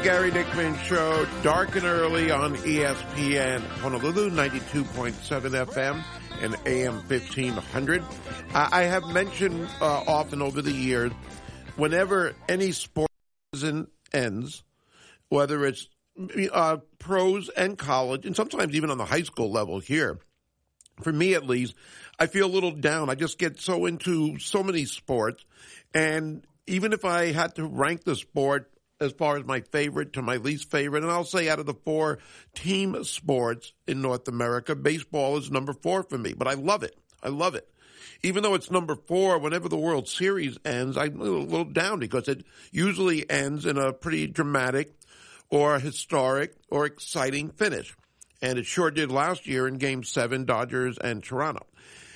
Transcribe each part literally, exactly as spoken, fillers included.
Gary Dickman Show, dark and early on E S P N Honolulu, ninety-two point seven F M and A M fifteen hundred. I have mentioned uh, often over the years, whenever any sport season ends, whether it's uh, pros and college, and sometimes even on the high school level here, for me at least, I feel a little down. I just get so into so many sports, and even if I had to rank the sport as far as my favorite to my least favorite, and I'll say out of the four team sports in North America, baseball is number four for me. But I love it. I love it. Even though it's number four, whenever the World Series ends, I'm a little down because it usually ends in a pretty dramatic or historic or exciting finish. And it sure did last year in Game seven, Dodgers and Toronto.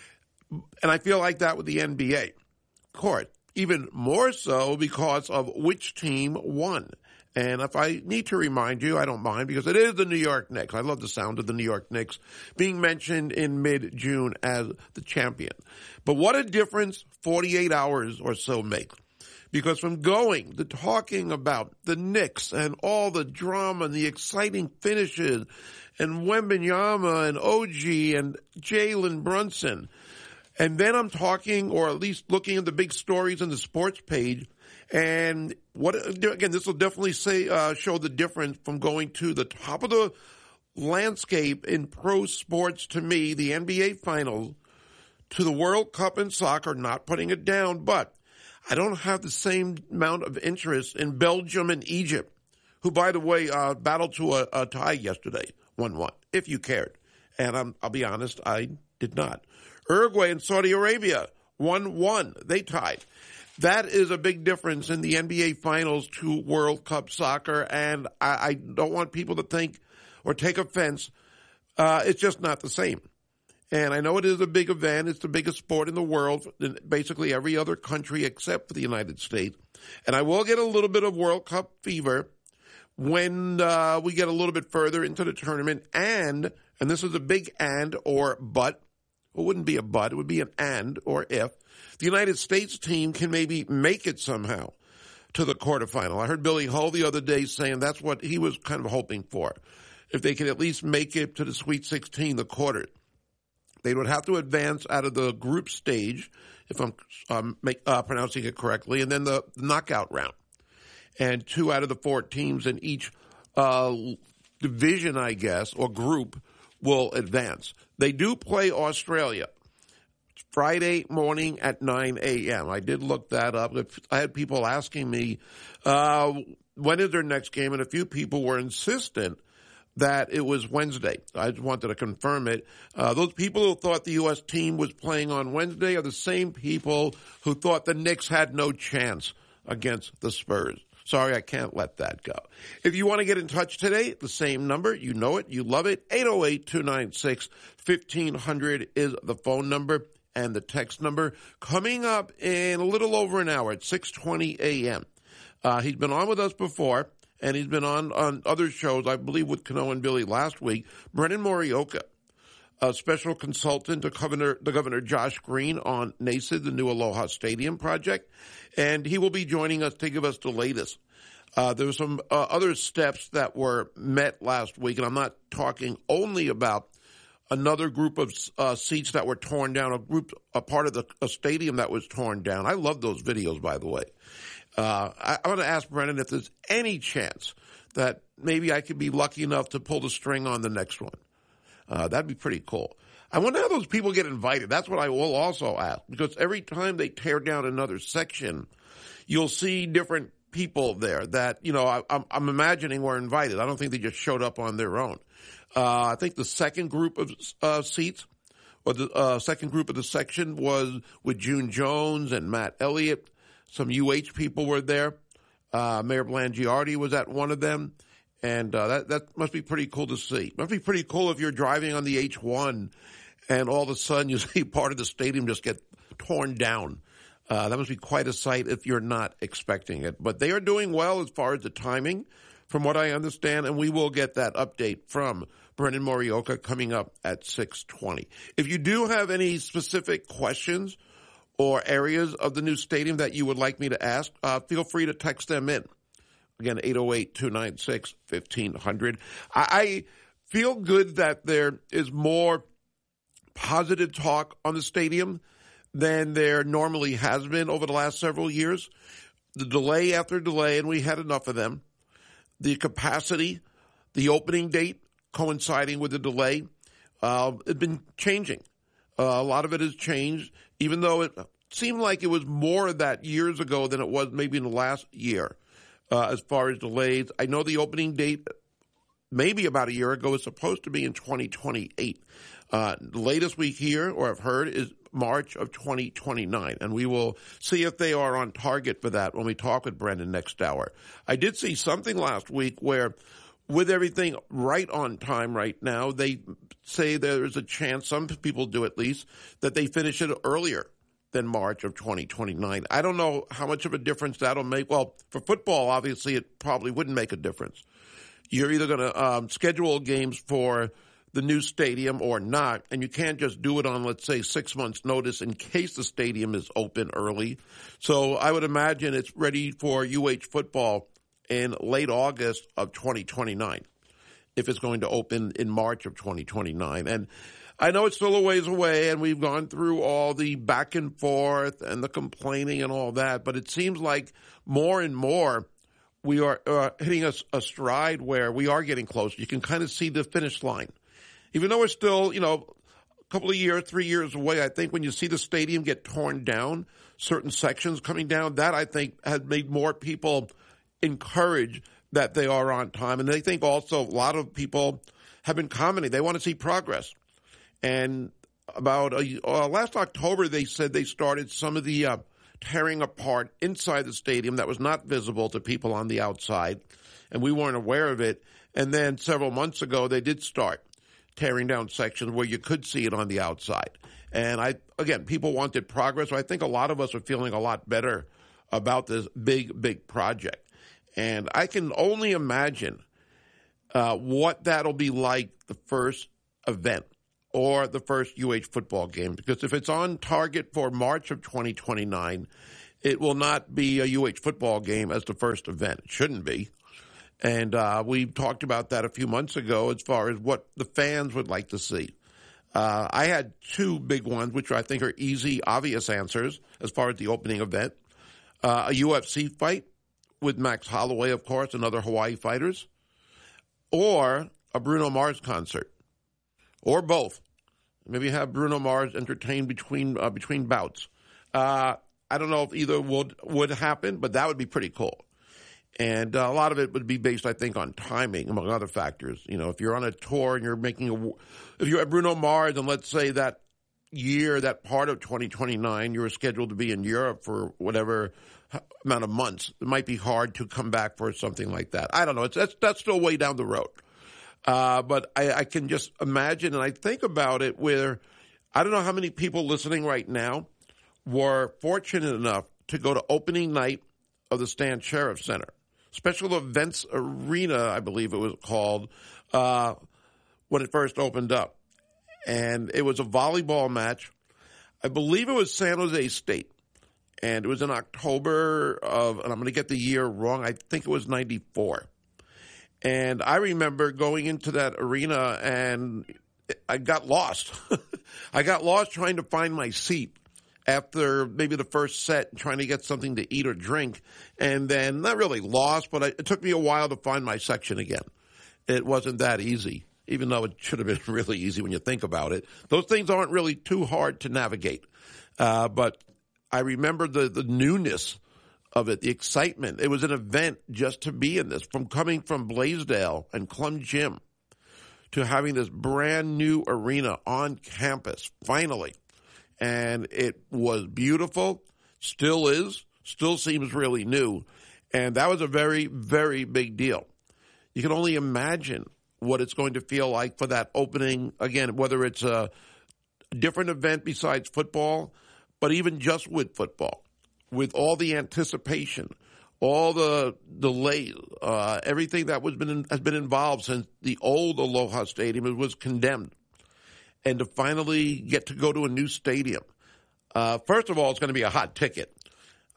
And I feel like that with the N B A. Of course. Even more so because of which team won. And if I need to remind you, I don't mind because it is the New York Knicks. I love the sound of the New York Knicks being mentioned in mid-June as the champion. But what a difference forty-eight hours or so makes. Because from going to talking about the Knicks and all the drama and the exciting finishes and Wembanyama and O G and Jalen Brunson, and then I'm talking, or at least looking at the big stories on the sports page, and what again, this will definitely say uh, show the difference from going to the top of the landscape in pro sports to me, the N B A Finals, to the World Cup in soccer, not putting it down, but I don't have the same amount of interest in Belgium and Egypt, who, by the way, uh, battled to a, a tie yesterday, one one, if you cared. And I'm, I'll be honest, I did not. Uruguay and Saudi Arabia, one one. They tied. That is a big difference in the N B A Finals to World Cup soccer, and I, I don't want people to think or take offense. Uh, it's just not the same. And I know it is a big event. It's the biggest sport in the world, in basically every other country except for the United States. And I will get a little bit of World Cup fever when uh, we get a little bit further into the tournament. And, and this is a big and or but, it wouldn't be a but, it would be an and or if, the United States team can maybe make it somehow to the quarterfinal. I heard Billy Hull the other day saying that's what he was kind of hoping for. If they could at least make it to the Sweet sixteen, the quarter, they would have to advance out of the group stage, if I'm um, make, uh, pronouncing it correctly, and then the knockout round. And two out of the four teams in each uh, division, I guess, or group will advance. They do play Australia Friday morning at nine a.m. I did look that up. I had people asking me, uh, when is their next game? And a few people were insistent that it was Wednesday. I just wanted to confirm it. Uh, those people who thought the U S team was playing on Wednesday are the same people who thought the Knicks had no chance against the Spurs. Sorry, I can't let that go. If you want to get in touch today, the same number, you know it, you love it, eight oh eight, two nine six, fifteen hundred is the phone number and the text number. Coming up in a little over an hour at six twenty a.m. Uh, he's been on with us before, and he's been on, on other shows, I believe with Kano and Billy last week. Brennan Morioka, a special consultant to Governor, the Governor Josh Green on NACID, the new Aloha Stadium project, and he will be joining us to give us the latest. Uh, there were some uh, other steps that were met last week, and I'm not talking only about another group of uh, seats that were torn down, a group, a part of the a stadium that was torn down. I love those videos, by the way. Uh, I, I want to ask Brennan if there's any chance that maybe I could be lucky enough to pull the string on the next one. Uh, that'd be pretty cool. I wonder how those people get invited. That's what I will also ask, because every time they tear down another section, you'll see different people there that, you know, I, I'm, I'm imagining were invited. I don't think they just showed up on their own. Uh, I think the second group of uh, seats, or the uh, second group of the section was with June Jones and Matt Elliott. Some U H people were there. Uh, Mayor Blangiardi was at one of them. And uh, that that must be pretty cool to see. Must be pretty cool if you're driving on the H one and all of a sudden you see part of the stadium just get torn down. Uh, that must be quite a sight if you're not expecting it. But they are doing well as far as the timing, from what I understand, and we will get that update from Brennan Morioka coming up at six twenty. If you do have any specific questions or areas of the new stadium that you would like me to ask, uh, feel free to text them in. Again, eight oh eight, two nine six, fifteen hundred. I, I feel good that there is more positive talk on the stadium than there normally has been over the last several years. The delay after delay, and we had enough of them. The capacity, the opening date coinciding with the delay, uh, it's been changing. Uh, a lot of it has changed, even though it seemed like it was more of that years ago than it was maybe in the last year uh, as far as delays. I know the opening date maybe about a year ago was supposed to be in twenty twenty-eight. Uh, the latest we hear or have heard is March of twenty twenty-nine, and we will see if they are on target for that when we talk with Brendan next hour. I did see something last week where, with everything right on time right now, they say there's a chance, some people do at least, that they finish it earlier than March of twenty twenty-nine. I don't know how much of a difference that'll make. Well, for football, obviously, it probably wouldn't make a difference. You're either going to um, schedule games for the new stadium or not, and you can't just do it on, let's say, six months' notice in case the stadium is open early. So I would imagine it's ready for U H football in late August of twenty twenty-nine, if it's going to open in March of twenty twenty-nine. And I know it's still a ways away, and we've gone through all the back and forth and the complaining and all that, but it seems like more and more we are uh, hitting a, a stride where we are getting close. You can kind of see the finish line. Even though we're still, you know, a couple of years, three years away, I think when you see the stadium get torn down, certain sections coming down, that I think has made more people encourage that they are on time. And they think also a lot of people have been commenting. They want to see progress. And about a, uh, last October, they said they started some of the uh, tearing apart inside the stadium that was not visible to people on the outside, and we weren't aware of it. And then several months ago, they did start tearing down sections where you could see it on the outside. And I, again, people wanted progress. So I think a lot of us are feeling a lot better about this big, big project. And I can only imagine uh, what that'll be like the first event or the first U H football game. Because if it's on target for March of twenty twenty-nine, it will not be a U H football game as the first event. It shouldn't be. And uh, we talked about that a few months ago as far as what the fans would like to see. Uh, I had two big ones, which I think are easy, obvious answers as far as the opening event. Uh, a U F C fight with Max Holloway, of course, and other Hawaii fighters. Or a Bruno Mars concert. Or both. Maybe have Bruno Mars entertained between uh, between bouts. Uh, I don't know if either would, would happen, but that would be pretty cool. And uh, a lot of it would be based, I think, on timing, among other factors. You know, if you're on a tour and you're making a, if you have Bruno Mars, and let's say that year, that part of twenty twenty-nine, you were scheduled to be in Europe for whatever amount of months, it might be hard to come back for something like that. I don't know. It's that's that's still way down the road. Uh, but I, I can just imagine, and I think about it where I don't know how many people listening right now were fortunate enough to go to opening night of the Stan Sheriff Center. Special Events Arena, I believe it was called, uh, when it first opened up. And it was a volleyball match. I believe it was San Jose State. And it was in October of, and I'm going to get the year wrong, I think it was ninety-four. And I remember going into that arena and I got lost. I got lost trying to find my seat after maybe the first set, trying to get something to eat or drink. And then not really lost, but I, it took me a while to find my section again. It wasn't that easy, even though it should have been really easy when you think about it. Those things aren't really too hard to navigate. Uh, but I remember the, the newness of it, the excitement. It was an event just to be in this, from coming from Blaisdell and Clum Gym to having this brand new arena on campus, finally. And it was beautiful, still is, still seems really new. And that was a very, very big deal. You can only imagine what it's going to feel like for that opening, again, whether it's a different event besides football, but even just with football, with all the anticipation, all the delays, uh, everything that was been has been involved since the old Aloha Stadium was condemned. And to finally get to go to a new stadium. Uh, first of all, it's going to be a hot ticket.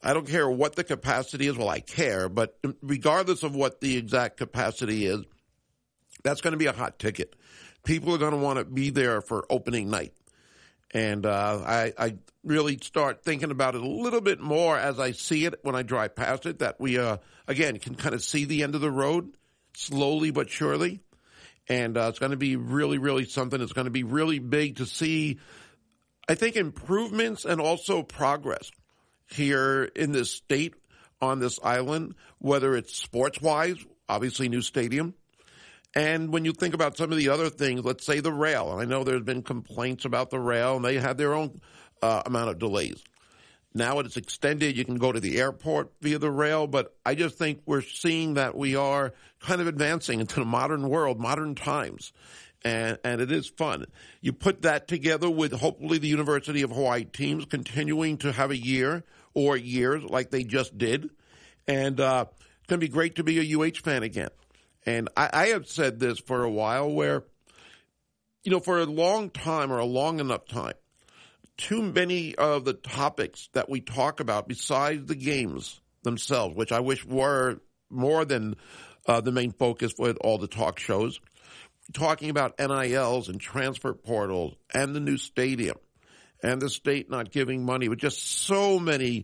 I don't care what the capacity is. Well, I care, but regardless of what the exact capacity is, that's going to be a hot ticket. People are going to want to be there for opening night. And uh, I, I really start thinking about it a little bit more as I see it when I drive past it, that we, uh, again, can kind of see the end of the road slowly but surely. And uh, it's going to be really, really something. It's going to be really big to see, I think, improvements and also progress here in this state, on this island, whether it's sports-wise, obviously new stadium. And when you think about some of the other things, let's say the rail, and I know there's been complaints about the rail, and they had their own uh, amount of delays. Now it's extended. You can go to the airport via the rail, but I just think we're seeing that we are kind of advancing into the modern world, modern times, and, and it is fun. You put that together with hopefully the University of Hawaii teams continuing to have a year or years like they just did, and uh, it's going to be great to be a U H fan again. And I, I have said this for a while where, you know, for a long time or a long enough time, too many of the topics that we talk about besides the games themselves, which I wish were more than uh, the main focus for all the talk shows, talking about N I Ls and transfer portals and the new stadium and the state not giving money, with just so many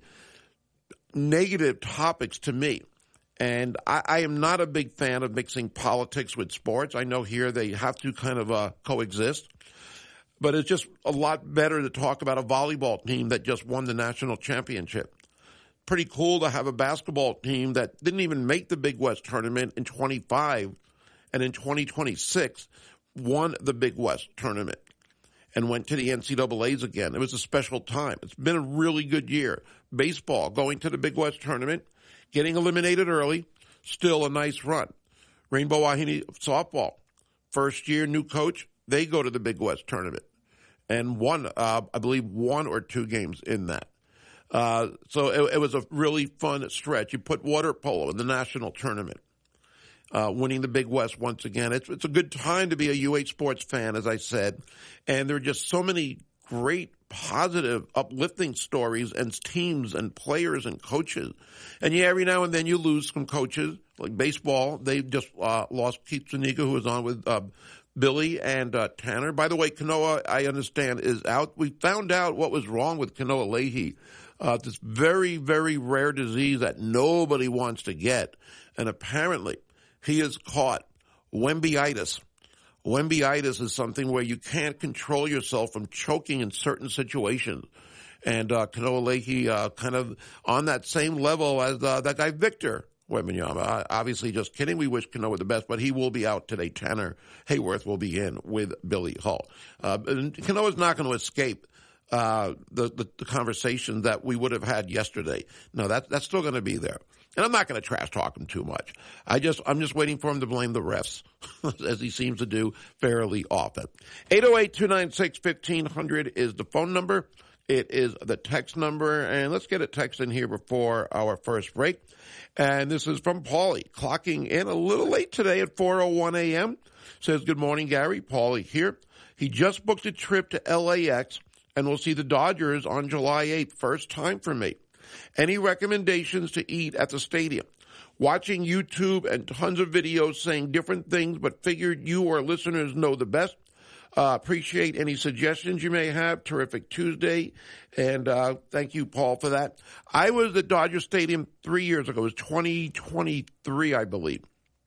negative topics to me. And I, I am not a big fan of mixing politics with sports. I know here they have to kind of uh, coexist. But it's just a lot better to talk about a volleyball team that just won the national championship. Pretty cool to have a basketball team that didn't even make the Big West tournament in twenty-five, and in twenty twenty-six won the Big West tournament and went to the N C double A's again. It was a special time. It's been a really good year. Baseball, going to the Big West tournament, getting eliminated early, still a nice run. Rainbow Wahine softball, first year, new coach, they go to the Big West tournament and won, uh, I believe, one or two games in that. Uh, so it, it was a really fun stretch. You put water polo in the national tournament, uh, winning the Big West once again. It's, it's a good time to be a U H sports fan, as I said. And there are just so many great, positive, uplifting stories and teams and players and coaches. And yeah, every now and then you lose some coaches, like baseball. They just uh, lost Keith Zuniga, who was on with uh, Billy and uh, Tanner. By the way, Kanoa, I understand, is out. We found out what was wrong with Kanoa Leahy, uh, this very, very rare disease that nobody wants to get. And apparently he has caught Wembyitis. Wembyitis is something where you can't control yourself from choking in certain situations. And uh, Kanoa Leahy uh, kind of on that same level as uh, that guy Victor Wembanyama. Obviously, just kidding. We wish Kanoa the best, but he will be out today. Tanner Hayworth will be in with Billy Hull. Uh, and Kanoa's not going to escape uh, the, the, the conversation that we would have had yesterday. No, that, that's still going to be there. And I'm not going to trash talk him too much. I just, I'm just waiting for him to blame the refs, as he seems to do fairly often. eight oh eight, two nine six, fifteen hundred is the phone number. It is the text number. And let's get a text in here before our first break. And this is from Paulie, clocking in a little late today at four oh one a.m. Says, good morning, Gary. Paulie here. He just booked a trip to L A X and will see the Dodgers on July eighth. First time for me. Any recommendations to eat at the stadium? Watching YouTube and tons of videos saying different things, but figured you or listeners know the best. Uh, appreciate any suggestions you may have. Terrific Tuesday. And uh, thank you, Paul, for that. I was at Dodger Stadium three years ago. It was twenty twenty-three, I believe.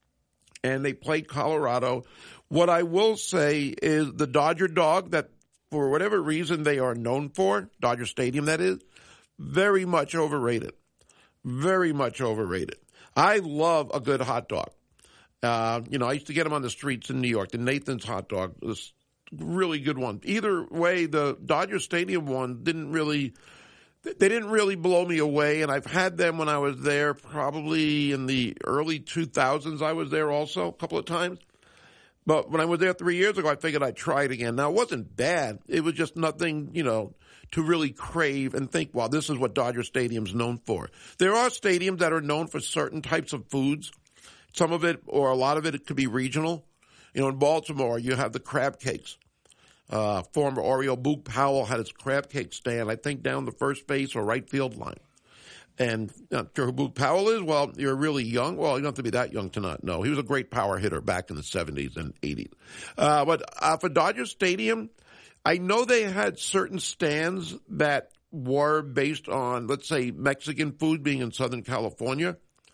And they played Colorado. What I will say is the Dodger dog that, for whatever reason, they are known for, Dodger Stadium, that is, very much overrated. Very much overrated. I love a good hot dog. Uh, you know, I used to get them on the streets in New York. The Nathan's hot dog was a really good one. Either way, the Dodger Stadium one didn't really, they didn't really blow me away. And I've had them when I was there probably in the early two thousands. I was there also a couple of times. But when I was there three years ago, I figured I'd try it again. Now, it wasn't bad. It was just nothing, you know, to really crave and think, wow, this is what Dodger Stadium's known for. There are stadiums that are known for certain types of foods. Some of it, or a lot of it, it could be regional. You know, in Baltimore, you have the crab cakes. Uh, former Oriole Boog Powell had his crab cake stand, I think, down the first base or right field line. And not sure who Boot Powell is? Well, you're really young. Well, you don't have to be that young to not know. He was a great power hitter back in the seventies and eighties. Uh, but uh, for Dodger Stadium, I know they had certain stands that were based on, let's say, Mexican food being in Southern California,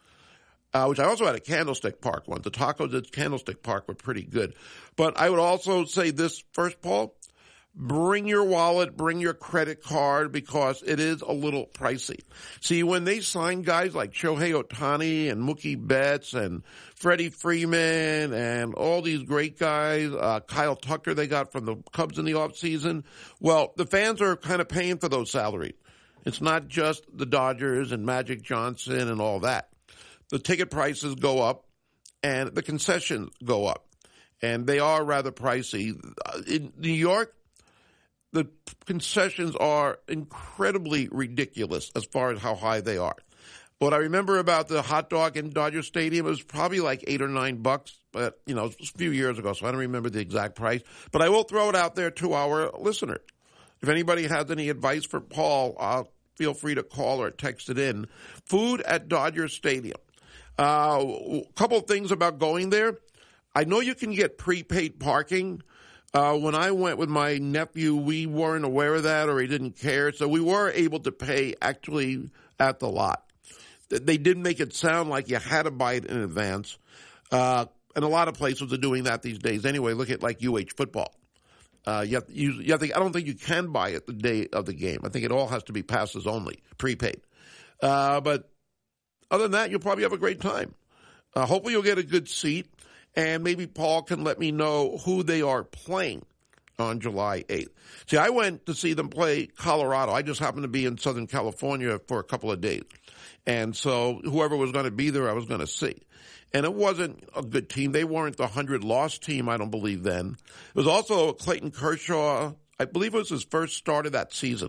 uh, which I also had at Candlestick Park once. The tacos at Candlestick Park were pretty good. But I would also say this first, Paul. Bring your wallet, bring your credit card, because it is a little pricey. See, when they sign guys like Shohei Ohtani and Mookie Betts and Freddie Freeman and all these great guys, uh, Kyle Tucker they got from the Cubs in the offseason, well, the fans are kind of paying for those salaries. It's not just the Dodgers and Magic Johnson and all that. The ticket prices go up and the concessions go up, and they are rather pricey. In New York, the concessions are incredibly ridiculous as far as how high they are. What I remember about the hot dog in Dodger Stadium, it was probably like eight or nine bucks, but, you know, it was a few years ago, so I don't remember the exact price. But I will throw it out there to our listeners. If anybody has any advice for Paul, uh, feel free to call or text it in. Food at Dodger Stadium. Uh, a couple of things about going there. I know you can get prepaid parking. Uh, when I went with my nephew, we weren't aware of that, or he didn't care. So we were able to pay actually at the lot. They did make it sound like you had to buy it in advance. Uh, and a lot of places are doing that these days anyway. Look at like U H football. Uh, you have, you, you have to, I don't think you can buy it the day of the game. I think it all has to be passes only, prepaid. Uh, but other than that, you'll probably have a great time. Uh, hopefully you'll get a good seat. And maybe Paul can let me know who they are playing on July eighth. See, I went to see them play Colorado. I just happened to be in Southern California for a couple of days. And so whoever was going to be there, I was going to see. And it wasn't a good team. They weren't the one hundred loss team, I don't believe then. It was also Clayton Kershaw. I believe it was his first start of that season.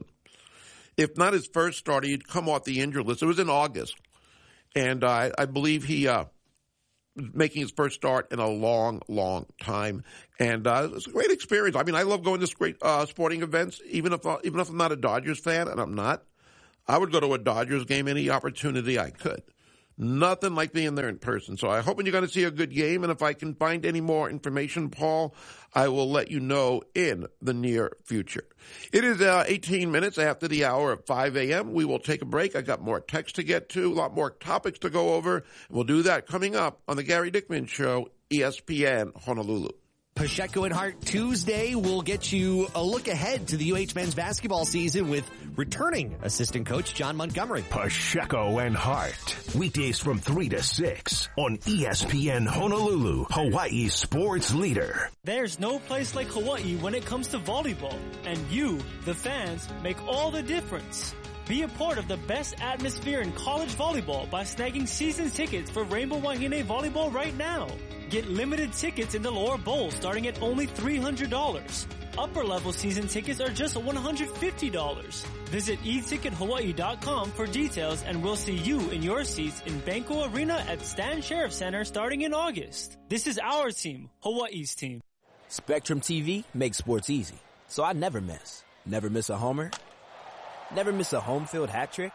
If not his first start, he'd come off the injured list. It was in August. And uh, I believe he uh, making his first start in a long, long time. And uh, it's a great experience. I mean, I love going to great uh, sporting events, even if uh, even if I'm not a Dodgers fan, and I'm not. I would go to a Dodgers game any opportunity I could. Nothing like being there in person. So I hope you're going to see a good game. And if I can find any more information, Paul, I will let you know in the near future. It is uh, eighteen minutes after the hour of five a.m. We will take a break. I got more text to get to, a lot more topics to go over. We'll do that coming up on the Gary Dickman Show, E S P N Honolulu. Pacheco and Hart Tuesday will get you a look ahead to the U H men's basketball season with returning assistant coach John Montgomery. Pacheco and Hart, weekdays from three to six on E S P N Honolulu, Hawaii's sports leader. There's no place like Hawaii when it comes to volleyball, and you, the fans, make all the difference. Be a part of the best atmosphere in college volleyball by snagging season tickets for Rainbow Wahine Volleyball right now. Get limited tickets in the lower bowl starting at only three hundred dollars. Upper level season tickets are just one hundred fifty dollars. Visit e ticket hawaii dot com for details, and we'll see you in your seats in Banco Arena at Stan Sheriff Center starting in August. This is our team, Hawaii's team. Spectrum T V makes sports easy, so I never miss. Never miss a homer. Never miss a home field hat trick.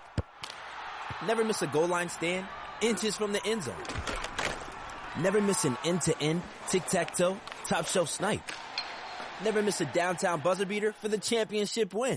Never miss a goal line stand inches from the end zone. Never miss an end-to-end, tic-tac-toe, top-shelf snipe. Never miss a downtown buzzer beater for the championship win.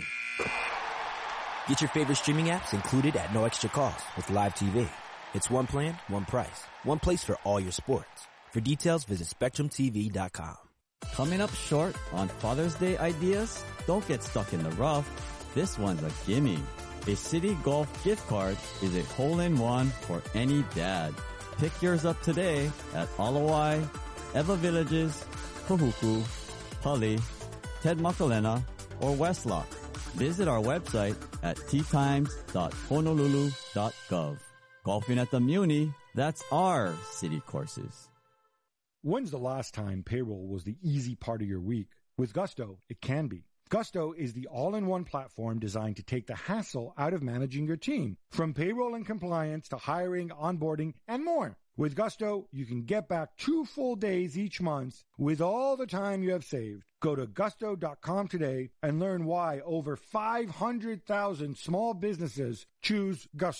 Get your favorite streaming apps included at no extra cost with Live T V. It's one plan, one price, one place for all your sports. For details, visit spectrum t v dot com. Coming up short on Father's Day ideas? Don't get stuck in the rough. This one's a gimme. A City Golf gift card is a hole-in-one for any dad. Pick yours up today at Alawai, Eva Villages, Kahuku, Pali, Ted Makalena, or Westlock. Visit our website at t times dot honolulu dot gov. Golfing at the Muni, that's our city courses. When's the last time payroll was the easy part of your week? With Gusto, it can be. Gusto is the all-in-one platform designed to take the hassle out of managing your team, from payroll and compliance to hiring, onboarding, and more. With Gusto, you can get back two full days each month with all the time you have saved. Go to gusto dot com today and learn why over five hundred thousand small businesses choose Gusto.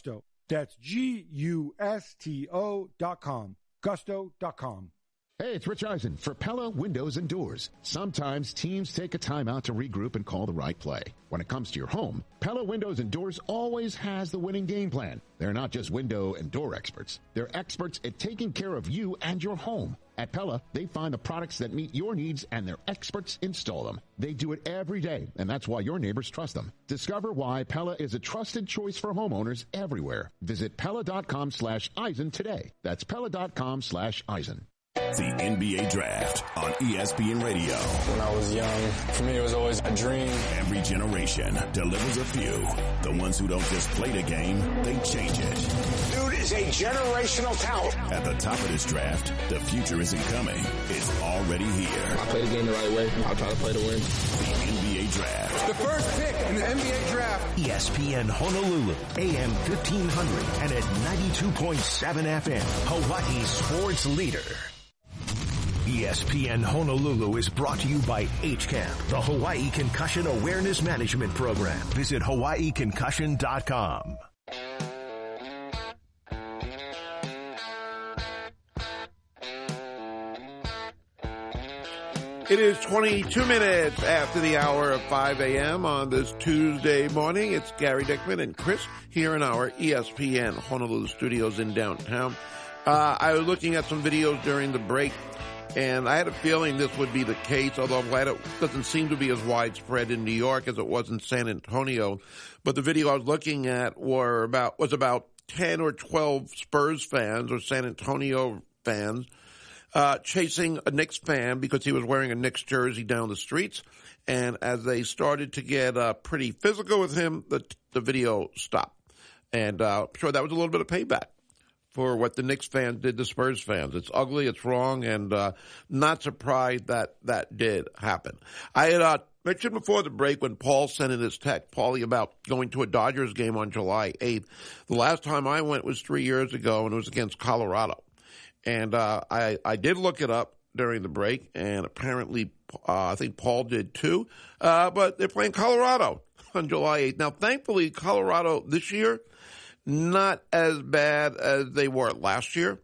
That's G U S T O dot com. Gusto dot com. Hey, it's Rich Eisen for Pella Windows and Doors. Sometimes teams take a timeout to regroup and call the right play. When it comes to your home, Pella Windows and Doors always has the winning game plan. They're not just window and door experts. They're experts at taking care of you and your home. At Pella, they find the products that meet your needs and their experts install them. They do it every day, and that's why your neighbors trust them. Discover why Pella is a trusted choice for homeowners everywhere. Visit Pella.com slash Eisen today. That's Pella.com slash Eisen. The N B A Draft on E S P N Radio. When I was young, for me it was always a dream. Every generation delivers a few. The ones who don't just play the game, they change it. Dude is a generational talent. At the top of this draft, the future isn't coming. It's already here. I play the game the right way. I'll try to play to win. The N B A Draft. The first pick in the N B A Draft. E S P N Honolulu, A M fifteen hundred and at ninety-two point seven F M, Hawaii's sports leader. E S P N Honolulu is brought to you by H C A M, the Hawaii Concussion Awareness Management Program. Visit hawaii concussion dot com. It is twenty-two minutes after the hour of five a.m. on this Tuesday morning. It's Gary Dickman and Chris here in our E S P N Honolulu studios in downtown. Uh, I was looking at some videos during the break, and I had a feeling this would be the case, although I'm glad it doesn't seem to be as widespread in New York as it was in San Antonio. But the video I was looking at were about was about ten or twelve Spurs fans or San Antonio fans uh, chasing a Knicks fan because he was wearing a Knicks jersey down the streets. And as they started to get uh, pretty physical with him, the, the video stopped. And uh, I'm sure that was a little bit of payback for what the Knicks fans did to Spurs fans. It's ugly, it's wrong, and uh, not surprised that that did happen. I had uh, mentioned before the break when Paul sent in his text, Paulie, about going to a Dodgers game on July eighth. The last time I went was three years ago, and it was against Colorado. And uh, I, I did look it up during the break, and apparently uh, I think Paul did too. Uh, but they're playing Colorado on July eighth. Now, thankfully, Colorado this year, not as bad as they were last year,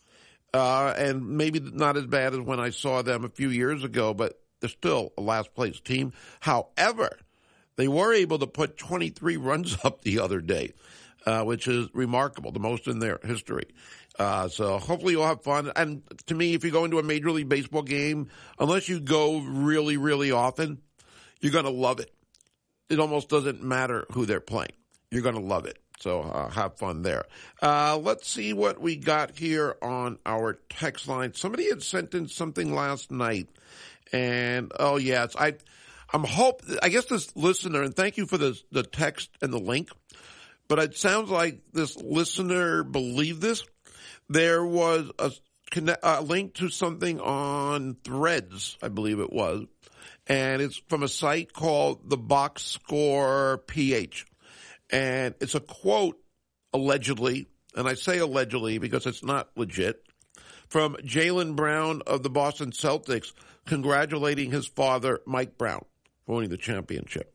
uh, and maybe not as bad as when I saw them a few years ago, but they're still a last-place team. However, they were able to put twenty-three runs up the other day, uh, which is remarkable, the most in their history. Uh, so hopefully you'll have fun. And to me, if you go into a Major League Baseball game, unless you go really, really often, you're going to love it. It almost doesn't matter who they're playing. You're going to love it. So uh, have fun there. Uh, let's see what we got here on our text line. Somebody had sent in something last night, and oh yes, I, I'm hope. I guess this listener, and thank you for the the text and the link, but it sounds like this listener believed this. There was a, a link to something on Threads, I believe it was, and it's from a site called the Box Score P H. And it's a quote, allegedly, and I say allegedly because it's not legit, from Jaylen Brown of the Boston Celtics congratulating his father, Mike Brown, for winning the championship.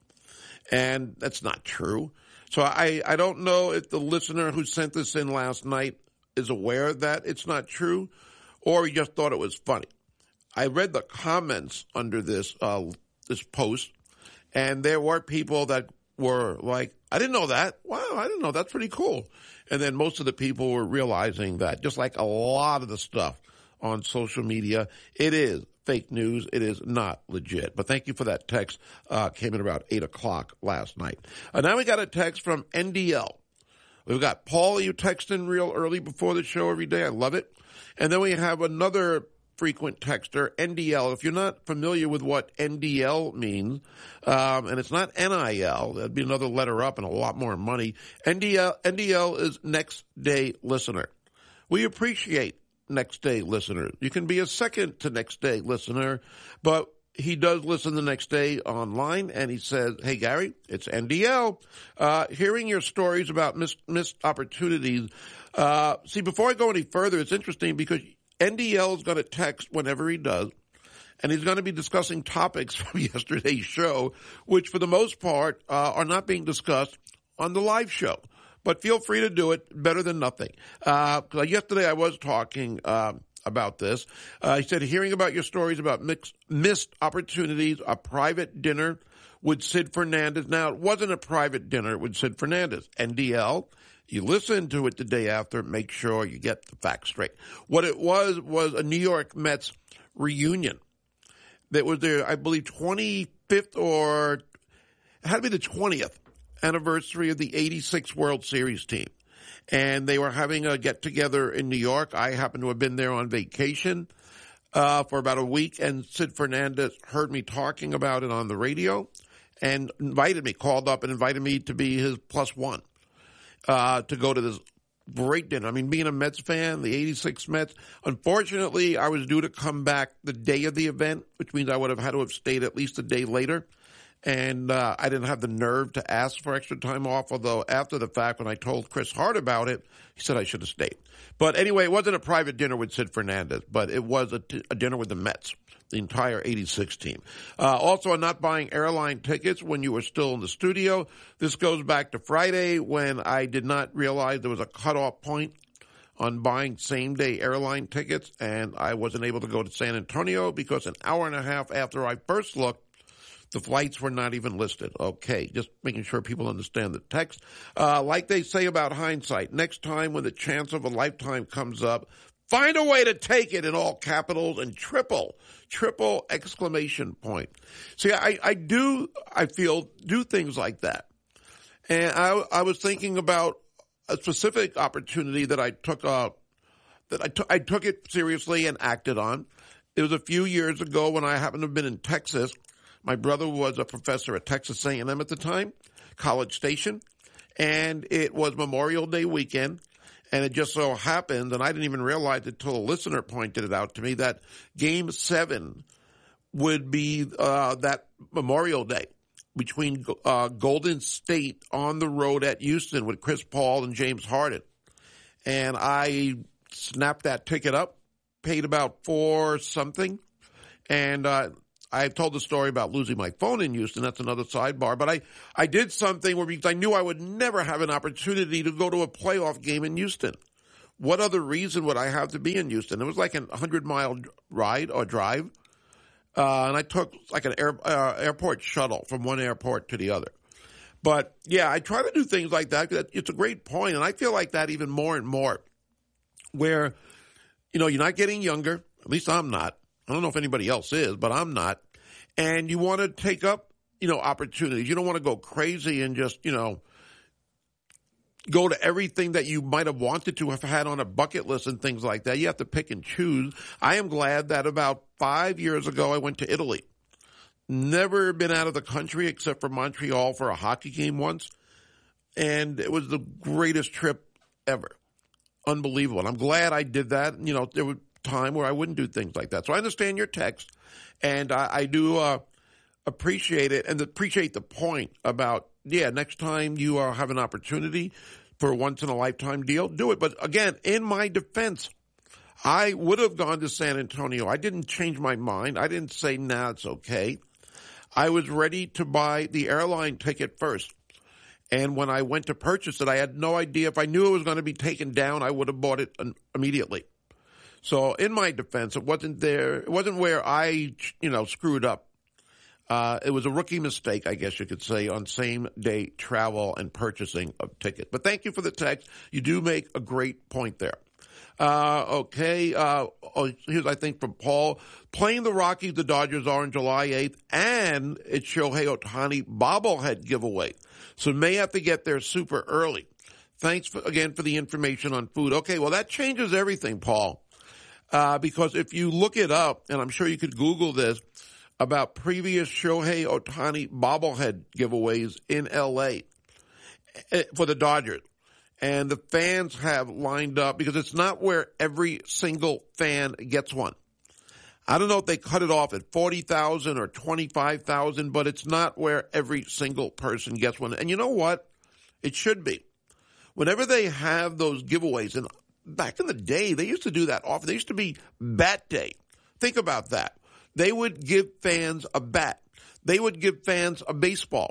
And that's not true. So I, I don't know if the listener who sent this in last night is aware that it's not true, or he just thought it was funny. I read the comments under this uh, this post, and there were people that were like, I didn't know that. Wow, I didn't know. That's pretty cool. And then most of the people were realizing that, just like a lot of the stuff on social media, it is fake news. It is not legit. But thank you for that text. Uh, came in about eight o'clock last night. Uh, now we got a text from N D L. We've got Paul, you text in real early before the show every day. I love it. And then we have another frequent texter, N D L. If you're not familiar with what N D L means, um, and it's not N I L, that'd be another letter up and a lot more money. N D L, N D L is Next Day Listener. We appreciate Next Day Listeners. You can be a second to Next Day Listener, but he does listen the next day online, and he says, hey, Gary, it's N D L. Uh, hearing your stories about missed, missed opportunities. Uh, see, before I go any further, it's interesting because N D L is going to text whenever he does, and he's going to be discussing topics from yesterday's show, which for the most part uh, are not being discussed on the live show. but feel free to do it. Better than nothing. Uh, yesterday I was talking uh, about this. Uh, I said, hearing about your stories about mixed, missed opportunities, a private dinner with Sid Fernandez. Now, it wasn't a private dinner with Sid Fernandez. N D L, you listen to it the day after, make sure you get the facts straight. What it was was a New York Mets reunion. That was their, I believe, twenty-fifth or it had to be the twentieth anniversary of the eighty-six World Series team. And they were having a get-together in New York. I happened to have been there on vacation uh, for about a week, and Sid Fernandez heard me talking about it on the radio and invited me, called up and invited me to be his plus one uh, to go to this great dinner. I mean, being a Mets fan, the eighty-six Mets, unfortunately, I was due to come back the day of the event, which means I would have had to have stayed at least a day later. And uh, I didn't have the nerve to ask for extra time off, although after the fact, when I told Chris Hart about it, he said I should have stayed. But anyway, it wasn't a private dinner with Sid Fernandez, but it was a, t- a dinner with the Mets, the entire eighty-six team. Uh, also, I'm not buying airline tickets when you were still in the studio. This goes back to Friday when I did not realize there was a cutoff point on buying same-day airline tickets, and I wasn't able to go to San Antonio because an hour and a half after I first looked, the flights were not even listed. Okay, just making sure people understand the text. Uh, like they say about hindsight, next time when the chance of a lifetime comes up, find a way to take it in all capitals and triple, triple exclamation point. See, I, I do, I feel, do things like that. And I, I was thinking about a specific opportunity that I took, uh, that I, t- I took it seriously and acted on. It was a few years ago when I happened to have been in Texas. My brother was a professor at Texas A and M at the time, College Station, and it was Memorial Day weekend, and it just so happened, and I didn't even realize it until a listener pointed it out to me, that Game seven would be uh, that Memorial Day between uh, Golden State on the road at Houston with Chris Paul and James Harden. And I snapped that ticket up, paid about four something, and uh I've told the story about losing my phone in Houston. That's another sidebar. But I, I did something where because I knew I would never have an opportunity to go to a playoff game in Houston. What other reason would I have to be in Houston? It was like a hundred-mile ride or drive. Uh, and I took like an air, uh, airport shuttle from one airport to the other. But, yeah, I try to do things like that. It's a great point. And I feel like that even more and more where, you know, you're not getting younger. At least I'm not. I don't know if anybody else is, but I'm not. And you want to take up, you know, opportunities. You don't want to go crazy and just, you know, go to everything that you might have wanted to have had on a bucket list and things like that. You have to pick and choose. I am glad that about five years ago I went to Italy. Never been out of the country except for Montreal for a hockey game once. And it was the greatest trip ever. Unbelievable. And I'm glad I did that. You know, there was time where I wouldn't do things like that. So I understand your text, and I, I do uh, appreciate it and appreciate the point about, yeah, next time you uh, have an opportunity for a once-in-a-lifetime deal, do it. But again, in my defense, I would have gone to San Antonio. I didn't change my mind. I didn't say, nah, it's okay. I was ready to buy the airline ticket first. And when I went to purchase it, I had no idea. If I knew it was going to be taken down, I would have bought it immediately. So in my defense, it wasn't there. It wasn't where I, you know, screwed up. Uh, it was a rookie mistake, I guess you could say, on same-day travel and purchasing of tickets. But thank you for the text. You do make a great point there. Uh, okay. Uh, oh, here's, I think, from Paul. Playing the Rockies, the Dodgers are on July eighth, and it's Shohei Ohtani bobblehead giveaway. So may have to get there super early. Thanks for, again for the information on food. Okay, well, that changes everything, Paul. Uh, because if you look it up, and I'm sure you could Google this, about previous Shohei Ohtani bobblehead giveaways in L A for the Dodgers. And the fans have lined up because it's not where every single fan gets one. I don't know if they cut it off at forty thousand or twenty-five thousand, but it's not where every single person gets one. And you know what? It should be. Whenever they have those giveaways, and back in the day, they used to do that often. They used to be bat day. Think about that. They would give fans a bat. They would give fans a baseball.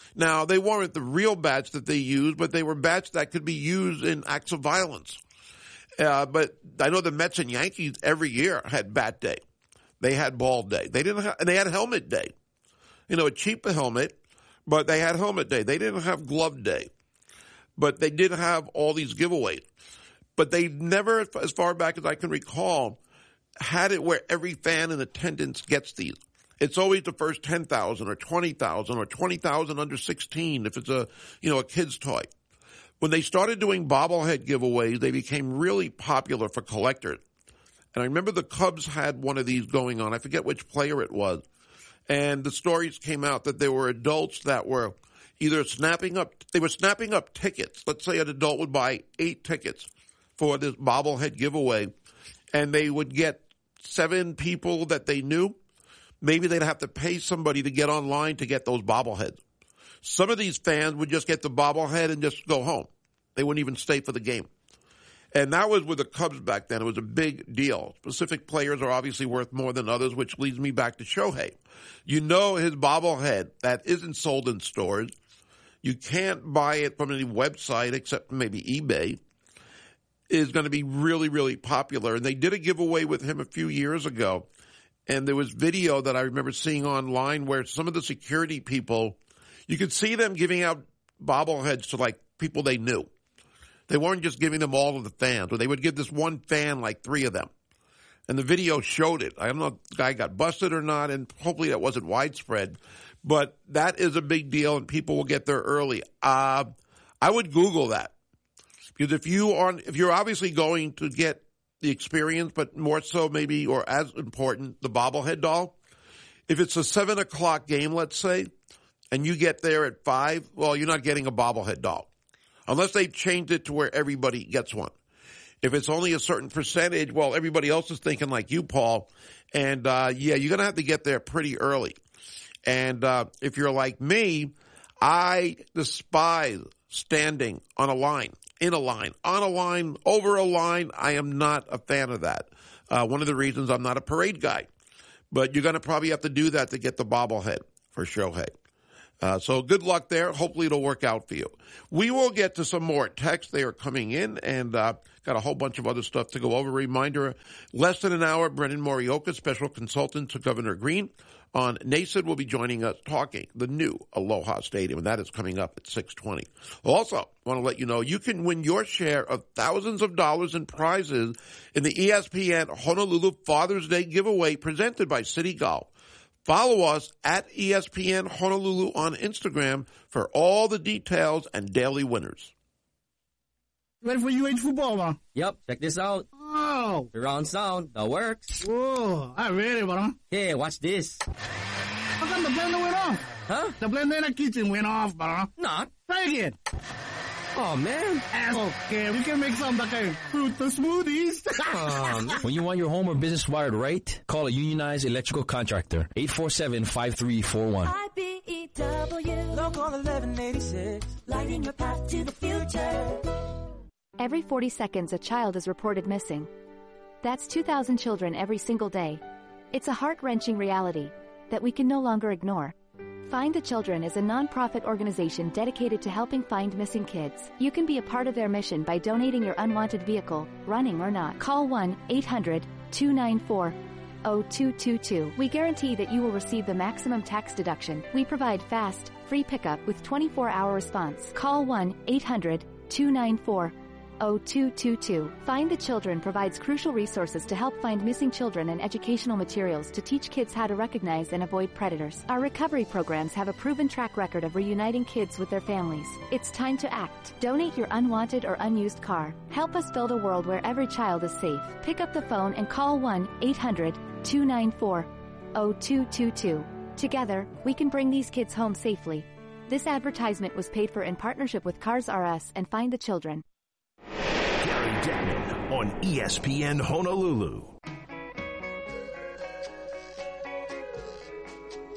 Now, they weren't the real bats that they used, but they were bats that could be used in acts of violence. Uh, but I know the Mets and Yankees every year had bat day. They had ball day. They didn't have, and they had helmet day. You know, a cheap helmet, but they had helmet day. They didn't have glove day, but they did have all these giveaways. But they never, as far back as I can recall, had it where every fan in attendance gets these. It's always the first ten thousand or twenty thousand or twenty thousand under sixteen if it's a, you know, a kid's toy. When they started doing bobblehead giveaways, they became really popular for collectors. And I remember the Cubs had one of these going on. I forget which player it was. And the stories came out that there were adults that were either snapping up, they were snapping up tickets. Let's say an adult would buy eight tickets for this bobblehead giveaway, and they would get seven people that they knew. Maybe they'd have to pay somebody to get online to get those bobbleheads. Some of these fans would just get the bobblehead and just go home. They wouldn't even stay for the game. And that was with the Cubs back then. It was a big deal. Specific players are obviously worth more than others, which leads me back to Shohei. You know his bobblehead that isn't sold in stores. You can't buy it from any website except maybe eBay. Is going to be really, really popular. And they did a giveaway with him a few years ago. And there was video that I remember seeing online where some of the security people, you could see them giving out bobbleheads to like people they knew. They weren't just giving them all to the fans, or they would give this one fan like three of them. And the video showed it. I don't know if the guy got busted or not, and hopefully that wasn't widespread. But that is a big deal, and people will get there early. Uh, I would Google that. Because if you are, if you're obviously going to get the experience, but more so maybe, or as important, the bobblehead doll, if it's a seven o'clock game, let's say, and you get there at five, well, you're not getting a bobblehead doll. Unless they've changed it to where everybody gets one. If it's only a certain percentage, well, everybody else is thinking like you, Paul. And, uh, yeah, you're going to have to get there pretty early. And, uh, if you're like me, I despise standing on a line, in a line, on a line, over a line. I am not a fan of that. Uh, one of the reasons I'm not a parade guy. But you're going to probably have to do that to get the bobblehead for Shohei. Uh, so good luck there. Hopefully it'll work out for you. We will get to some more texts. They are coming in, and uh, got a whole bunch of other stuff to go over. Reminder, less than an hour, Brennan Morioka, special consultant to Governor Green on N A S I D, will be joining us talking the new Aloha Stadium, and that is coming up at six twenty. Also, want to let you know you can win your share of thousands of dollars in prizes in the E S P N Honolulu Father's Day giveaway presented by City Golf. Follow us at E S P N Honolulu on Instagram for all the details and daily winners. Ready for U H football, huh? Yep, check this out. Oh. Surround sound, that works. Whoa, I ready, bro. Hey, watch this. How come the blender went off? Huh? The blender in the kitchen went off, bro. Not. Try again. Oh, man. Okay, we can make some that can fruit the smoothies. um, when you want your home or business wired right, call a unionized electrical contractor. eight four seven, five three four one. I B E W, Local eleven eighty-six, lighting your path to the future. Every forty seconds, a child is reported missing. That's two thousand children every single day. It's a heart-wrenching reality that we can no longer ignore. Find the Children is a non-profit organization dedicated to helping find missing kids. You can be a part of their mission by donating your unwanted vehicle, running or not. Call one eight hundred, two nine four, zero two two two. We guarantee that you will receive the maximum tax deduction. We provide fast, free pickup with twenty-four hour response. Call one eight hundred, two nine four, zero two two two. Find the Children provides crucial resources to help find missing children and educational materials to teach kids how to recognize and avoid predators. Our recovery programs have a proven track record of reuniting kids with their families. It's time to act. Donate your unwanted or unused car. Help us build a world where every child is safe. Pick up the phone and call one eight hundred, two nine four, zero two two two. Together, we can bring these kids home safely. This advertisement was paid for in partnership with Cars R Us and Find the Children. Gary Chapman on E S P N Honolulu.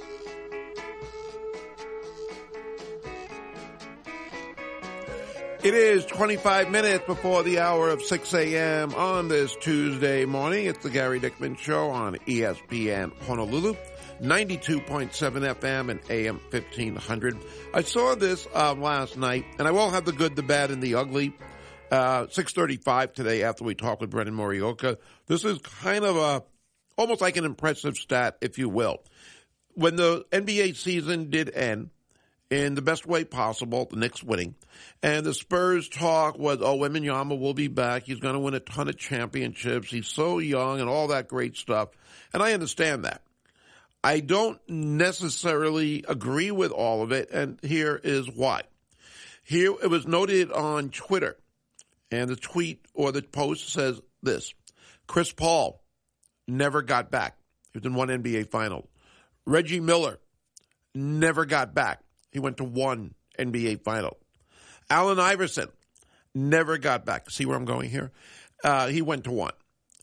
It It is twenty-five minutes before the hour of six a.m. on this Tuesday morning. It's the Gary Dickman Show on E S P N Honolulu, ninety-two point seven F M and A M fifteen hundred. I saw this uh, last night, and I will have the good, the bad, and the ugly. Uh, six thirty-five today after we talk with Brennan Morioka. This is kind of a, almost like an impressive stat, if you will. When the N B A season did end, in the best way possible, the Knicks winning, and the Spurs talk was, oh, Wembanyama will be back. He's going to win a ton of championships. He's so young and all that great stuff. And I understand that. I don't necessarily agree with all of it, and here is why. Here, it was noted on Twitter, and the tweet or the post says this: Chris Paul never got back. He was in one N B A final. Reggie Miller never got back. He went to one N B A final. Allen Iverson never got back. See where I'm going here? Uh, he went to one.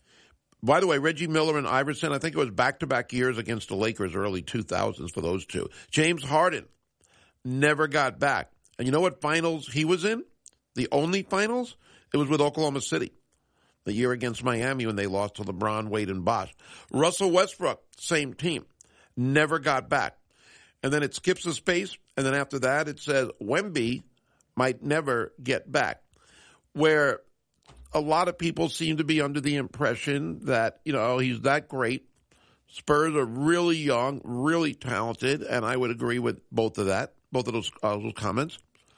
By the way, Reggie Miller and Iverson, I think it was back-to-back years against the Lakers, early two thousands for those two. James Harden never got back. And you know what finals he was in? The only finals? It was with Oklahoma City. The year against Miami when they lost to LeBron, Wade, and Bosh. Russell Westbrook, same team. Never got back. And then it skips a space, and then after that it says Wemby might never get back. Where a lot of people seem to be under the impression that, you know, he's that great. Spurs are really young, really talented, and I would agree with both of that, both of those, uh, those comments,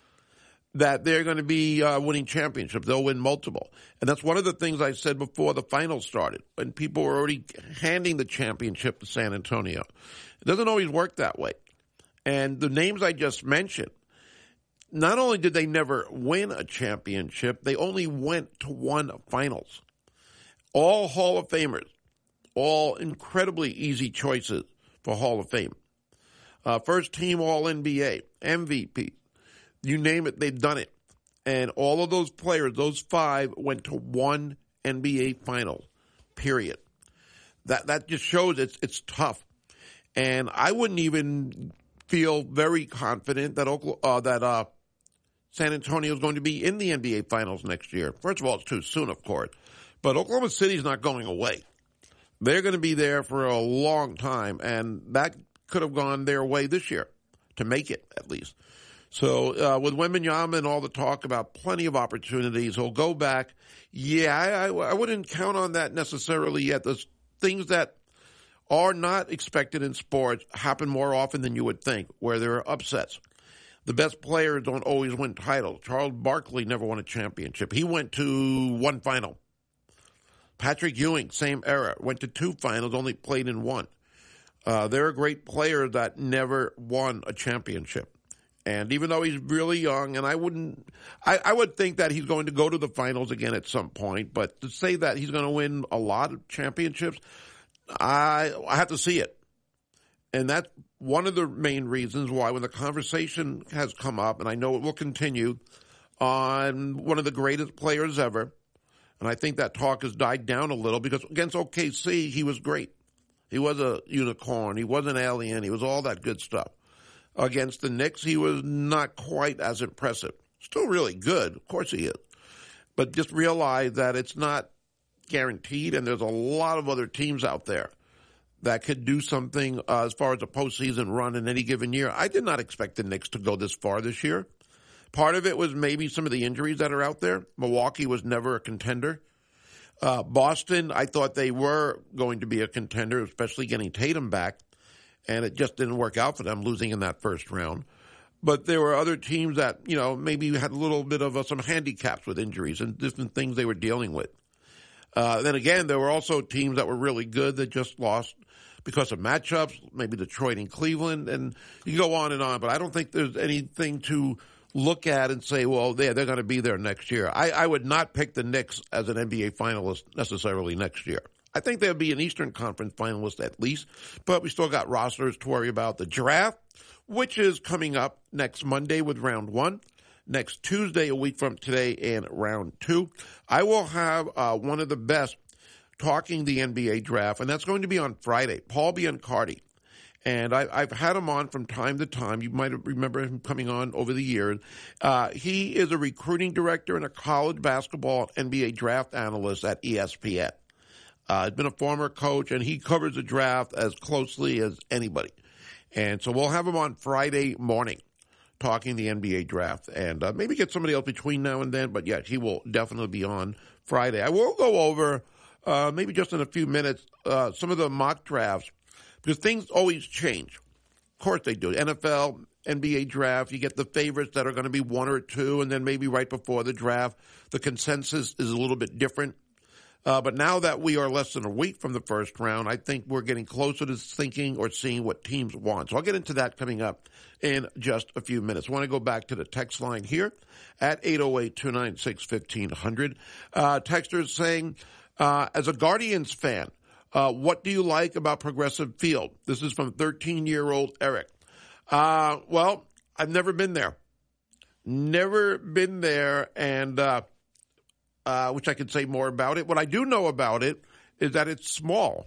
that they're going to be uh, winning championships. They'll win multiple. And that's one of the things I said before the finals started, when people were already handing the championship to San Antonio. It doesn't always work that way. And the names I just mentioned, not only did they never win a championship, they only went to one finals. All Hall of Famers, all incredibly easy choices for Hall of Fame. Uh, first team All N B A, M V P, you name it, they've done it. And all of those players, those five, went to one N B A final, period. That that just shows it's it's tough. And I wouldn't even feel very confident that Oklahoma, uh, that uh, San Antonio is going to be in the N B A Finals next year. First of all, it's too soon, of course. But Oklahoma City is not going away. They're going to be there for a long time, and that could have gone their way this year, to make it, at least. So uh, with Wembanyama and all the talk about plenty of opportunities, he'll go back. Yeah, I, I, I wouldn't count on that necessarily yet. There's things that are not expected in sports happen more often than you would think, where there are upsets. The best players don't always win titles. Charles Barkley never won a championship. He went to one final. Patrick Ewing, same era, went to two finals, only played in one. Uh, there are great players that never won a championship. And even though he's really young, and I wouldn't, I, I would think that he's going to go to the finals again at some point, but to say that he's going to win a lot of championships, I I have to see it. And that's one of the main reasons why when the conversation has come up, and I know it will continue, on one of the greatest players ever, and I think that talk has died down a little because against O K C, he was great. He was a unicorn. He was an alien. He was all that good stuff. Against the Knicks, he was not quite as impressive. Still really good. Of course he is. But just realize that it's not guaranteed, and there's a lot of other teams out there that could do something uh, as far as a postseason run in any given year. I did not expect the Knicks to go this far this year. Part of it was maybe some of the injuries that are out there. Milwaukee was never a contender. Uh, Boston, I thought they were going to be a contender, especially getting Tatum back, and it just didn't work out for them, losing in that first round. But there were other teams that, you know, maybe had a little bit of uh, some handicaps with injuries and different things they were dealing with. Uh, then again, there were also teams that were really good that just lost because of matchups, maybe Detroit and Cleveland, and you go on and on. But I don't think there's anything to look at and say, well, they're, they're going to be there next year. I, I would not pick the Knicks as an N B A finalist necessarily next year. I think they'll be an Eastern Conference finalist at least, but we still got rosters to worry about. The draft, which is coming up next Monday with round one. Next Tuesday, a week from today, in round two. I will have uh, one of the best talking the N B A draft, and that's going to be on Friday, Paul Biancardi. And I, I've had him on from time to time. You might remember him coming on over the years. Uh, he is a recruiting director and a college basketball N B A draft analyst at E S P N. Uh, he's been a former coach, and he covers the draft as closely as anybody. And so we'll have him on Friday morning talking the N B A draft, and uh, maybe get somebody else between now and then. But, yeah, he will definitely be on Friday. I will go over, uh, maybe just in a few minutes, uh, some of the mock drafts, because things always change. Of course they do. N F L, N B A draft, you get the favorites that are going to be one or two, and then maybe right before the draft, the consensus is a little bit different. Uh, but now that we are less than a week from the first round, I think we're getting closer to thinking or seeing what teams want. So I'll get into that coming up in just a few minutes. I want to go back to the text line here at eight oh eight, two nine six, fifteen hundred. Uh, texters saying, uh, as a Guardians fan, Uh, what do you like about Progressive Field? This is from thirteen-year-old Eric. Uh, well, I've never been there. Never been there, and uh, uh, which I could say more about it. What I do know about it is that it's small.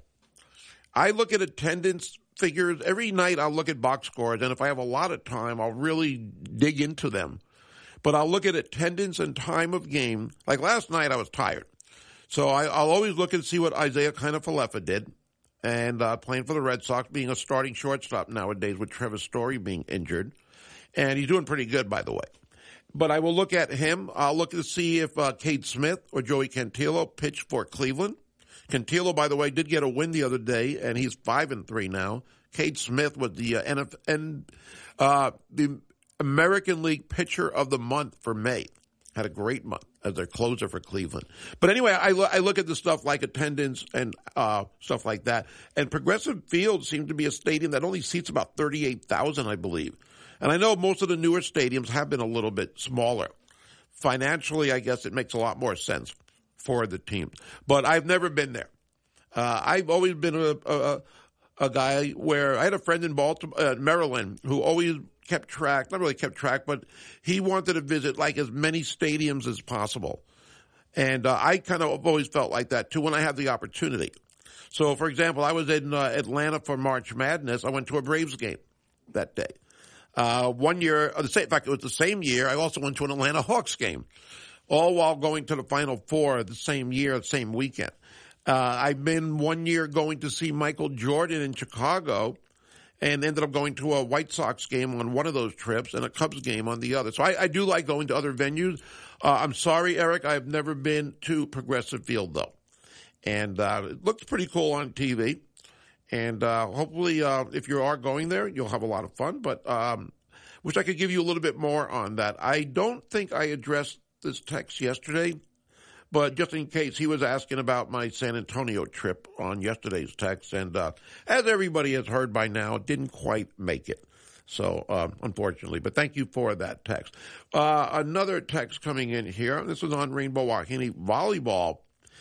I look at attendance figures. Every night I'll look at box scores, and if I have a lot of time, I'll really dig into them. But I'll look at attendance and time of game. Like last night, I was tired. So I, I'll always look and see what Isaiah Kiner-Falefa did, and uh, playing for the Red Sox, being a starting shortstop nowadays with Trevor Story being injured. And he's doing pretty good, by the way. But I will look at him. I'll look to see if uh, Cade Smith or Joey Cantillo pitch for Cleveland. Cantillo, by the way, did get a win the other day, and he's five and three now. Cade Smith was the uh, N F L, uh, the American League Pitcher of the Month for May. Had a great month as their closer for Cleveland. But anyway, I, lo- I look at the stuff like attendance and uh, stuff like that. And Progressive Field seems to be a stadium that only seats about thirty-eight thousand, I believe. And I know most of the newer stadiums have been a little bit smaller. Financially, I guess it makes a lot more sense for the team. But I've never been there. Uh, I've always been a, a, a guy where I had a friend in Baltimore, uh, Maryland, who always kept track, not really kept track, but he wanted to visit like as many stadiums as possible. And uh, I kind of always felt like that too when I had the opportunity. So, for example, I was in uh, Atlanta for March Madness. I went to a Braves game that day. Uh, one year, uh, the same, in fact, it was the same year, I also went to an Atlanta Hawks game, all while going to the Final Four the same year, the same weekend. Uh, I've been one year going to see Michael Jordan in Chicago, and ended up going to a White Sox game on one of those trips and a Cubs game on the other. So I, I do like going to other venues. Uh, I'm sorry, Eric, I've never been to Progressive Field, though. And uh, it looks pretty cool on T V. And uh, hopefully, uh, if you are going there, you'll have a lot of fun. But um, wish I could give you a little bit more on that. I don't think I addressed this text yesterday. But just in case, he was asking about my San Antonio trip on yesterday's text. And uh, as everybody has heard by now, it didn't quite make it. So, um, unfortunately. But thank you for that text. Uh, another text coming in here. This was on Rainbow Wahine Volleyball.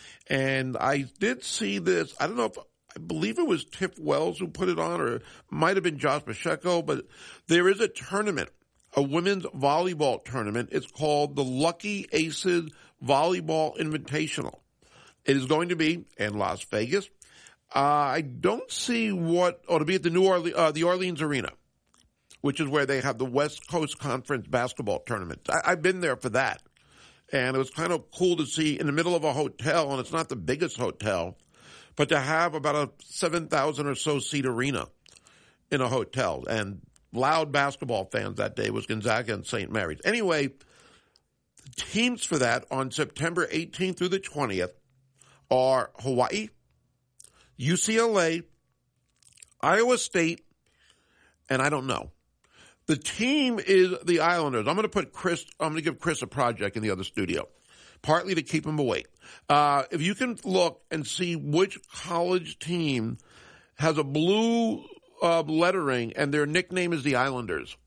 And I did see this. I don't know if, I believe it was Tiff Wells who put it on, or it might have been Josh Pacheco. But there is a tournament, a women's volleyball tournament. It's called the Lucky Aces Volleyball Invitational. It is going to be in Las Vegas. Uh, I don't see what, or to be at the New Orleans, uh, the Orleans Arena, which is where they have the West Coast Conference basketball tournament. I, I've been there for that. And it was kind of cool to see in the middle of a hotel, and it's not the biggest hotel, but to have about a seven thousand or so seat arena in a hotel. And loud basketball fans that day was Gonzaga and Saint Mary's. Anyway, teams for that on September eighteenth through the twentieth are Hawaii, U C L A, Iowa State, and I don't know. The team is the Islanders. I'm going to put Chris, I'm going to give Chris a project in the other studio, partly to keep him awake. Uh, if you can look and see which college team has a blue uh, lettering and their nickname is the Islanders,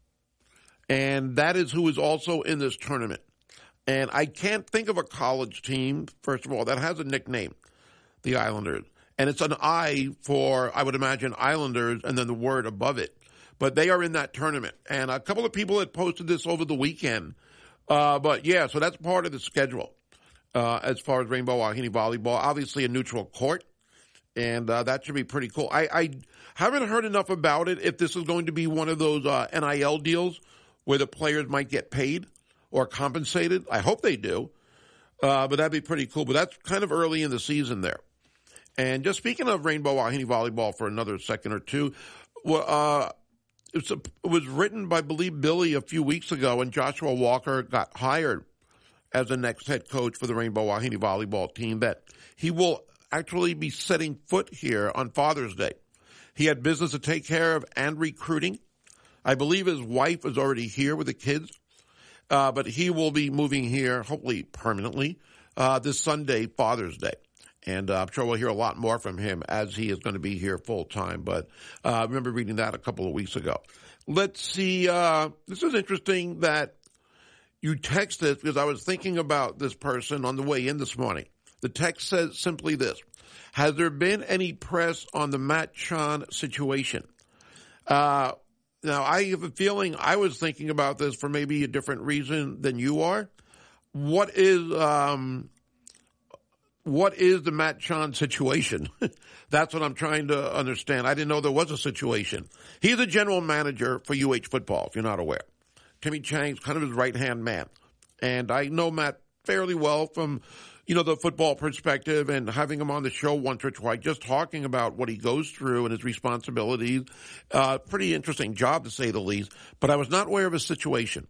and that is who is also in this tournament. And I can't think of a college team, first of all, that has a nickname, the Islanders. And it's an I for, I would imagine, Islanders, and then the word above it. But they are in that tournament. And a couple of people had posted this over the weekend. Uh, but, yeah, so that's part of the schedule uh, as far as Rainbow Wahine Volleyball. Obviously, a neutral court And uh, that should be pretty cool. I, I haven't heard enough about it if this is going to be one of those uh, N I L deals where the players might get paid or compensated. I hope they do. Uh, but that'd be pretty cool. But that's kind of early in the season there. And just speaking of Rainbow Wahine Volleyball for another second or two, well, uh, it, was a, it was written by, I believe, Billy a few weeks ago, and Joshua Walker got hired as the next head coach for the Rainbow Wahine Volleyball team, that he will actually be setting foot here on Father's Day. He had business to take care of and recruiting. I believe his wife is already here with the kids, uh, but he will be moving here, hopefully permanently, uh, this Sunday, Father's Day. And uh, I'm sure we'll hear a lot more from him as he is going to be here full time. But uh, I remember reading that a couple of weeks ago. Let's see. Uh, this is interesting that you text this because I was thinking about this person on the way in this morning. The text says simply this: has there been any press on the Matt Chon situation? Uh, now, I have a feeling I was thinking about this for maybe a different reason than you are. What is um, what is the Matt Chon situation? That's what I'm trying to understand. I didn't know there was a situation. He's the general manager for U H football, if you're not aware. Timmy Chang's kind of his right-hand man. And I know Matt fairly well from, you know, the football perspective, and having him on the show once or twice, just talking about what he goes through and his responsibilities. Uh, pretty interesting job, to say the least. But I was not aware of his situation.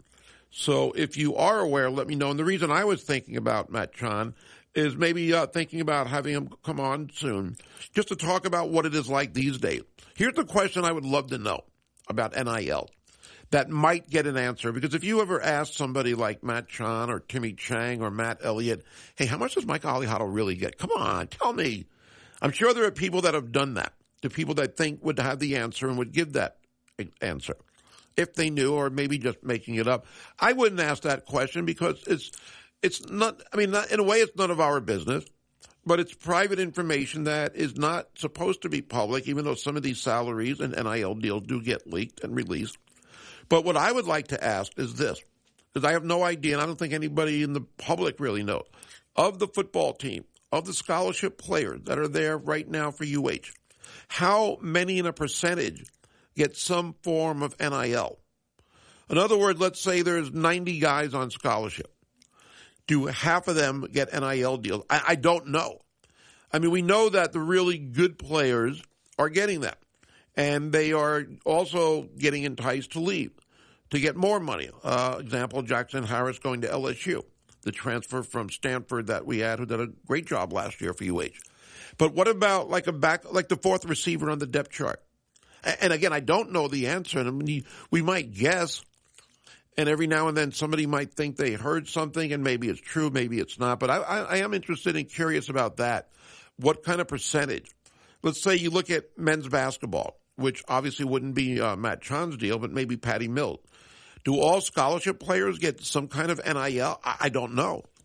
So if you are aware, let me know. And the reason I was thinking about Matt Chon is maybe uh, thinking about having him come on soon, just to talk about what it is like these days. Here's the question I would love to know about N I L that might get an answer. Because if you ever ask somebody like Matt Chon or Timmy Chang or Matt Elliott, hey, how much does Mike Aliotto really get? Come on, tell me. I'm sure there are people that have done that, the people that think would have the answer and would give that answer if they knew, or maybe just making it up. I wouldn't ask that question because it's it's not, I mean, not, in a way it's none of our business, but it's private information that is not supposed to be public, even though some of these salaries and N I L deals do get leaked and released. But what I would like to ask is this, because I have no idea, and I don't think anybody in the public really knows, of the football team, of the scholarship players that are there right now for U H, how many in a percentage get some form of N I L? In other words, let's say there's ninety guys on scholarship. Do half of them get N I L deals? I, I don't know. I mean, we know that the really good players are getting that. And they are also getting enticed to leave, to get more money. Uh, example, Jackson Harris going to L S U, the transfer from Stanford that we had, who did a great job last year for U H. But what about like a back, like the fourth receiver on the depth chart? And again, I don't know the answer. I mean, we might guess, and every now and then somebody might think they heard something, and maybe it's true, maybe it's not. But I, I, I am interested and curious about that. What kind of percentage? Let's say you look at men's basketball, which obviously wouldn't be uh, Matt Chon's deal, but maybe Patty Mills. Do all scholarship players get some kind of N I L? I, I don't know.